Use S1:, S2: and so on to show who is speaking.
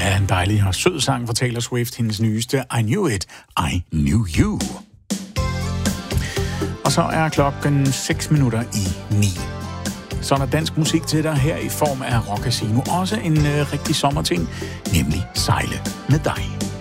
S1: Ja, en dejlig og sød sang fra Taylor Swift, hendes nyeste I Knew It, I Knew You. Og så er klokken 6 minutter i 9. Så er der dansk musik til dig her i form af Rock Casino. Også en rigtig sommerting, nemlig Sejle med dig.